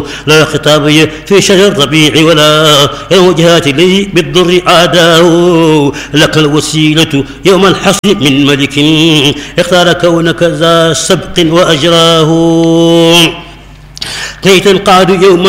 لا خطابي في شهر الربيع ولا الوجهات لي بالضر عاداه. لك الوسيلة يوم الحصر من ملك اختار كونك ذا سبق وأجراه. كي تنقاد يوما